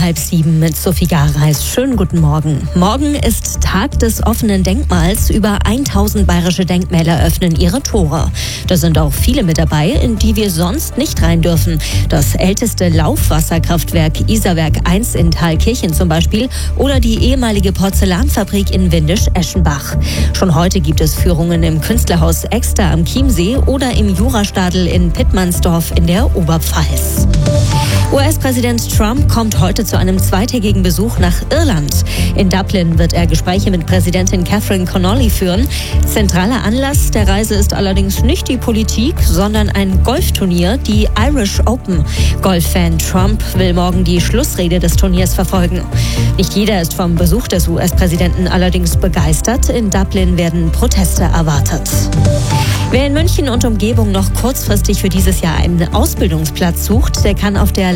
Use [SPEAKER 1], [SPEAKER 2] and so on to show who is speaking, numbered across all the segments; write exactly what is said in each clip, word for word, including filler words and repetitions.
[SPEAKER 1] halb sieben mit Sophie Gareis. Schönen guten Morgen. Morgen ist Tag des offenen Denkmals. Über tausend bayerische Denkmäler öffnen ihre Tore. Da sind auch viele mit dabei, in die wir sonst nicht rein dürfen. Das älteste Laufwasserkraftwerk Isarwerk eins in Thalkirchen zum Beispiel oder die ehemalige Porzellanfabrik in Windisch-Eschenbach. Schon heute gibt es Führungen im Künstlerhaus Exter am Chiemsee oder im Jurastadel in Pittmannsdorf in der Oberpfalz. U S-Präsident Trump kommt heute zu einem zweitägigen Besuch nach Irland. In Dublin wird er Gespräche mit Präsidentin Catherine Connolly führen. Zentraler Anlass der Reise ist allerdings nicht die Politik, sondern ein Golfturnier, die Irish Open. Golffan Trump will morgen die Schlussrede des Turniers verfolgen. Nicht jeder ist vom Besuch des U S-Präsidenten allerdings begeistert. In Dublin werden Proteste erwartet. Wer in München und Umgebung noch kurzfristig für dieses Jahr einen Ausbildungsplatz sucht, der kann auf der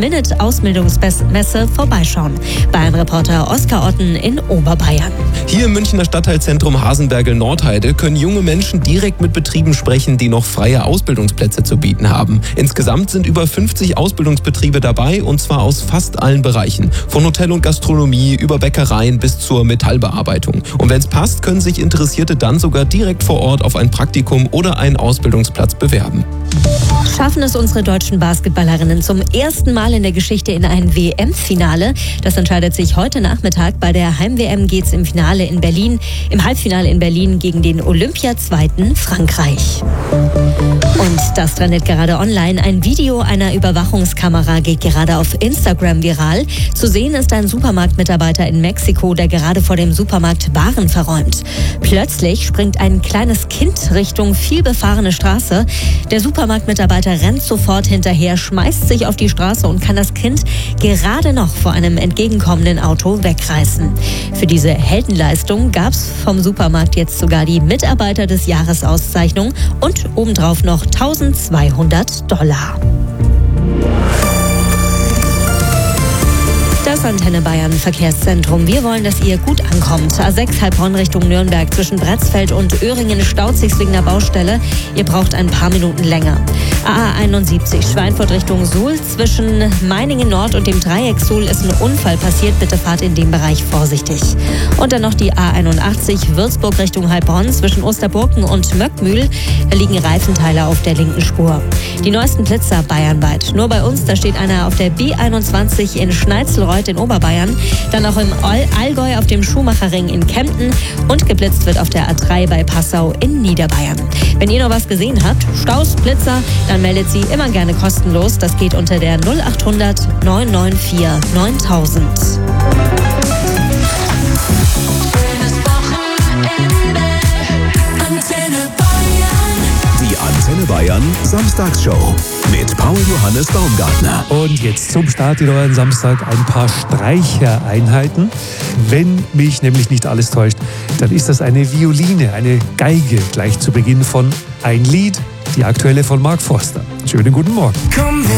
[SPEAKER 1] Last-Minute-Ausbildungsmesse vorbeischauen. Bayern-Reporter Oskar Otten in Oberbayern.
[SPEAKER 2] Hier im Münchner Stadtteilzentrum Hasenbergl-Nordheide können junge Menschen direkt mit Betrieben sprechen, die noch freie Ausbildungsplätze zu bieten haben. Insgesamt sind über fünfzig Ausbildungsbetriebe dabei, und zwar aus fast allen Bereichen. Von Hotel und Gastronomie über Bäckereien bis zur Metallbearbeitung. Und wenn es passt, können sich Interessierte dann sogar direkt vor Ort auf ein Praktikum oder einen Ausbildungsplatz bewerben.
[SPEAKER 1] Schaffen es unsere deutschen Basketballerinnen zum ersten Mal in der Geschichte in ein W M-Finale? Das entscheidet sich heute Nachmittag. Bei der Heim-W M geht's im Finale in Berlin, im Halbfinale in Berlin gegen den Olympiazweiten Frankreich. Und das trendet gerade online. Ein Video einer Überwachungskamera geht gerade auf Instagram viral. Zu sehen ist ein Supermarktmitarbeiter in Mexiko, der gerade vor dem Supermarkt Waren verräumt. Plötzlich springt ein kleines Kind Richtung vielbefahrene Straße. Der Supermarktmitarbeiter rennt sofort hinterher, schmeißt sich auf die Straße und kann das Kind gerade noch vor einem entgegenkommenden Auto wegreißen. Für diese Heldenleistung gab es vom Supermarkt jetzt sogar die Mitarbeiter des Jahres-Auszeichnung und obendrauf noch eintausendzweihundert Dollar. Das Antenne Bayern Verkehrszentrum. Wir wollen, dass ihr gut ankommt. A sechs Heilbronn Richtung Nürnberg zwischen Bretzfeld und Öhringen staut sich wegen der Baustelle. Ihr braucht ein paar Minuten länger. A A einundsiebzig Schweinfurt Richtung Suhl. Zwischen Meiningen Nord und dem Dreieck Suhl ist ein Unfall passiert. Bitte fahrt in dem Bereich vorsichtig. Und dann noch die A einundachtzig Würzburg Richtung Heilbronn zwischen Osterburken und Möckmühl. Da liegen Reifenteile auf der linken Spur. Die neuesten Blitzer bayernweit. Nur bei uns, da steht einer auf der B einundzwanzig in Schneizelreuth in Oberbayern, dann auch im Allgäu auf dem Schumacherring in Kempten und geblitzt wird auf der A drei bei Passau in Niederbayern. Wenn ihr noch was gesehen habt, Staus, Blitzer, dann meldet sie immer gerne kostenlos. Das geht unter der null achthundert neun neun vier neuntausend.
[SPEAKER 3] Die Antenne Bayern Samstagsshow mit Paul Johannes Baumgartner.
[SPEAKER 4] Und jetzt zum Start in euren Samstag ein paar Streichereinheiten. Wenn mich nämlich nicht alles täuscht, dann ist das eine Violine, eine Geige gleich zu Beginn von Ein Lied, die aktuelle von Mark Forster. Schönen guten Morgen.
[SPEAKER 5] Komm, wir